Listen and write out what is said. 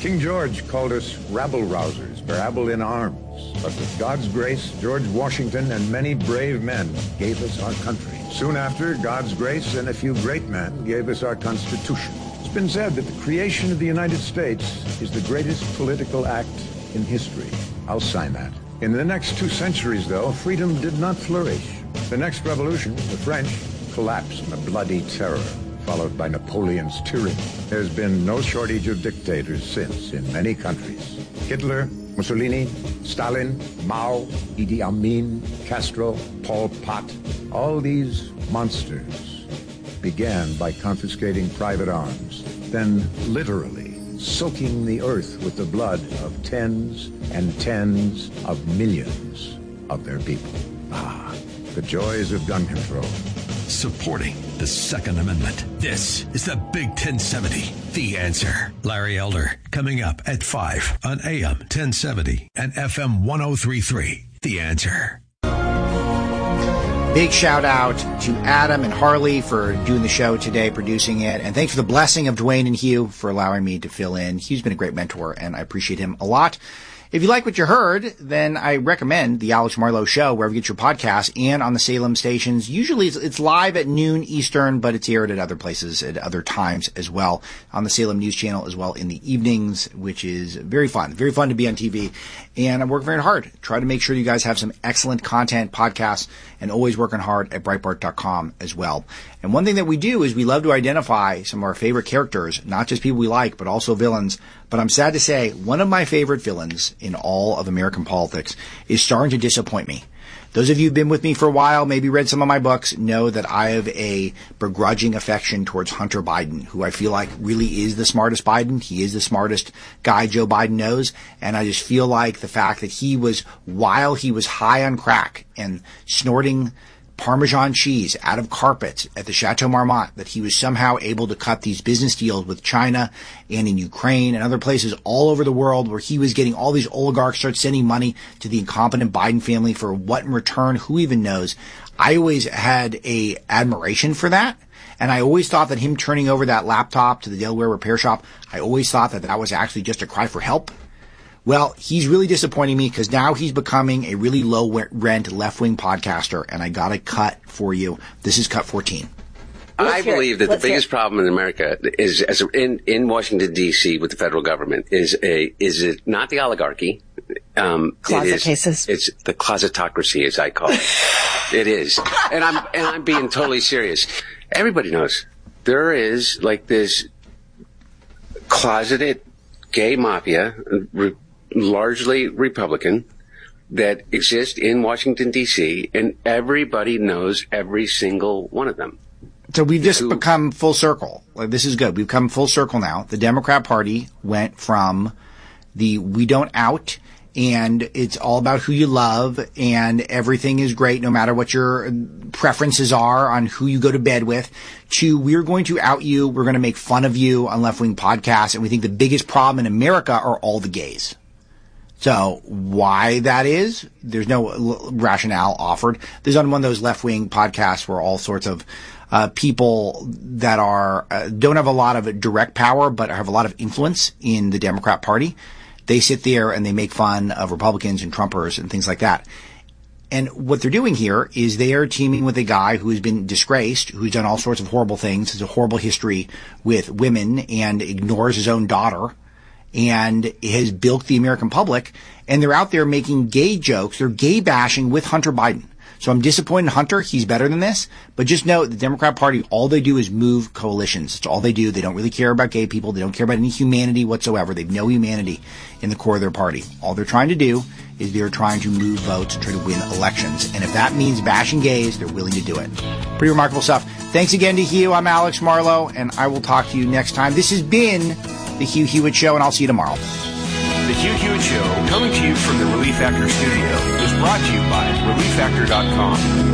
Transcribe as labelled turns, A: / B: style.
A: King George called us rabble-rousers, rabble in arms. But with God's grace, George Washington and many brave men gave us our country. Soon after, God's grace and a few great men gave us our Constitution. It's been said that the creation of the United States is the greatest political act in history. I'll sign that. In the next 2 centuries, though, freedom did not flourish. The next revolution, the French, collapsed in a bloody terror, followed by Napoleon's tyranny. There's been no shortage of dictators since in many countries. Hitler, Mussolini, Stalin, Mao, Idi Amin, Castro, Pol Pot. All these monsters began by confiscating private arms, then literally soaking the earth with the blood of tens and tens of millions of their people. Ah, the joys of gun control.
B: Supporting the Second Amendment. This is the Big 1070, The Answer. Larry Elder, coming up at 5 on AM 1070 and FM 1033, The Answer.
C: Big shout out to Adam and Harley for doing the show today, producing it. And thanks for the blessing of Dwayne and Hugh for allowing me to fill in. Hugh's been a great mentor, and I appreciate him a lot. If you like what you heard, then I recommend the Alex Marlowe Show, wherever you get your podcasts, and on the Salem stations. Usually it's live at noon Eastern, but it's aired at other places at other times as well. On the Salem News Channel as well in the evenings, which is very fun. Very fun to be on TV. And I work very hard. Try to make sure you guys have some excellent content, podcasts, and always working hard at Breitbart.com as well. And one thing that we do is we love to identify some of our favorite characters, not just people we like, but also villains. But I'm sad to say one of my favorite villains in all of American politics is starting to disappoint me. Those of you who've been with me for a while, maybe read some of my books, know that I have a begrudging affection towards Hunter Biden, who I feel like really is the smartest Biden. He is the smartest guy Joe Biden knows. And I just feel like the fact that he was, while he was high on crack and snorting Parmesan cheese out of carpets at the Chateau Marmont, that he was somehow able to cut these business deals with China and in Ukraine and other places all over the world where he was getting all these oligarchs start sending money to the incompetent Biden family for what in return, who even knows. I always had a admiration for that. And I always thought that him turning over that laptop to the Delaware repair shop, I always thought that that was actually just a cry for help. Well, he's really disappointing me because now he's becoming a really low-rent left-wing podcaster, and I got a cut for you. This is cut 14.
D: I believe that the biggest problem in America is, in Washington, D.C., with the federal government, is it not the oligarchy?
E: Closet cases.
D: It's the closetocracy, as I call it. It is. And I'm being totally serious. Everybody knows there is like this closeted gay mafia, largely Republican, that exist in Washington, D.C., and everybody knows every single one of them.
C: So we've just become full circle. Like, this is good. We've come full circle now. The Democrat Party went from the we don't out, and it's all about who you love, and everything is great no matter what your preferences are on who you go to bed with, to we're going to out you, we're going to make fun of you on left-wing podcasts, and we think the biggest problem in America are all the gays. So why that is, there's no rationale offered. There's on one of those left-wing podcasts where all sorts of people that are don't have a lot of direct power but have a lot of influence in the Democrat Party. They sit there and they make fun of Republicans and Trumpers and things like that. And what they're doing here is they are teaming with a guy who has been disgraced, who's done all sorts of horrible things, has a horrible history with women and ignores his own daughter, and has bilked the American public, and they're out there making gay jokes. They're gay bashing with Hunter Biden. So I'm disappointed in Hunter. He's better than this. But just know the Democrat Party, all they do is move coalitions. That's all they do. They don't really care about gay people. They don't care about any humanity whatsoever. They have no humanity in the core of their party. All they're trying to do is they're trying to move votes and try to win elections. And if that means bashing gays, they're willing to do it. Pretty remarkable stuff. Thanks again to Hugh. I'm Alex Marlowe, and I will talk to you next time. This has been The Hugh Hewitt Show, and I'll see you tomorrow.
F: The Hugh Hewitt Show, coming to you from the Relief Factor studio, is brought to you by ReliefFactor.com.